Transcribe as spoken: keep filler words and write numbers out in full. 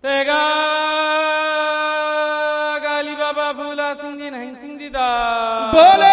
तेगा गाली बाबा फूला सिंह जी नहीं सिंह जी दा बोले